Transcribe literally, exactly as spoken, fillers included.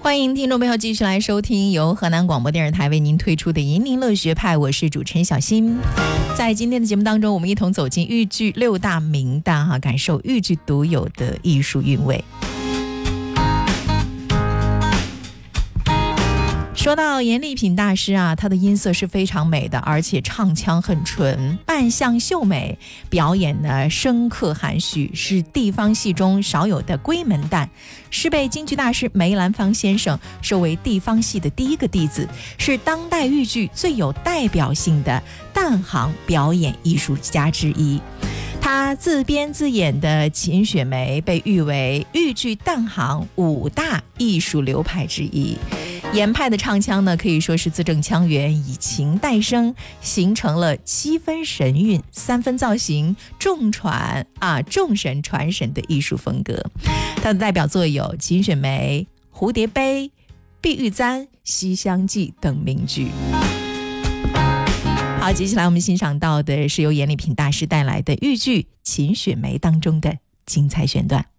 欢迎听众朋友继续来收听由河南广播电视台为您推出的《银铃乐学派》，我是主持人小新。在今天的节目当中，我们一同走进豫剧六大名旦哈，感受豫剧独有的艺术韵味。说到阎丽萍大师啊，她的音色是非常美的，而且唱腔很纯，扮相秀美，表演呢深刻含蓄，是地方戏中少有的闺门旦，是被京剧大师梅兰芳先生收为地方戏的第一个弟子，是当代豫剧最有代表性的旦行表演艺术家之一。他自编自演的《秦雪梅》被誉为豫剧旦行五大艺术流派之一。严派的唱腔呢，可以说是字正腔圆，以情带声，形成了七分神韵、三分造型、众传啊众神传神的艺术风格。他的代表作有《秦雪梅》、《蝴蝶杯》、《碧玉簪》、《西厢记》等名剧。好，接下来我们欣赏到的是由阎丽萍大师带来的豫剧《秦雪梅》当中的精彩选段。